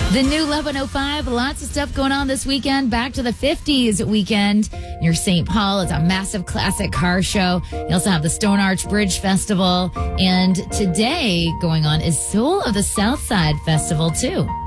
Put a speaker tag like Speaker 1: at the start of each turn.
Speaker 1: The new 1105, lots of stuff going on this weekend. Back to the 50s weekend near St. Paul. It's a massive classic car show. You also have the Stone Arch Bridge Festival. And today going on is Soul of the South Side Festival, too.